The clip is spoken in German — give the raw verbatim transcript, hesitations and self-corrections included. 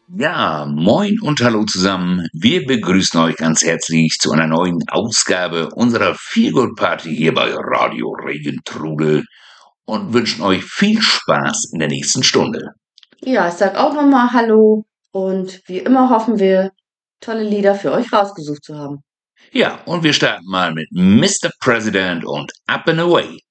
Ja, moin und hallo zusammen. Wir begrüßen euch ganz herzlich zu einer neuen Ausgabe unserer Feelgood Party hier bei Radio Regentrude und wünschen euch viel Spaß in der nächsten Stunde. Ja, ich sag auch nochmal Hallo und wie immer hoffen wir, tolle Lieder für euch rausgesucht zu haben. Ja, und wir starten mal mit Mister President und Up and Away.